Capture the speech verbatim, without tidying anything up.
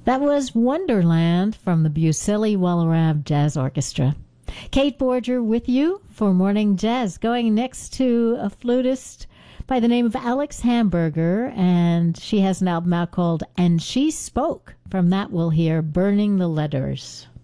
That was Wonderland from the Busili Wallerab Jazz Orchestra. Kate Borger with you for Morning Jazz. Going next to a flutist by the name of Alex Hamburger, and she has an album out called And She Spoke. From that we'll hear Burning the Letters.